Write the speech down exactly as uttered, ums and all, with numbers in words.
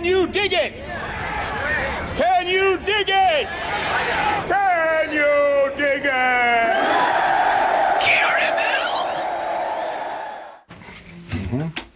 Can you dig it? Can you dig it? Can you dig it? K R M L. Mm-hmm.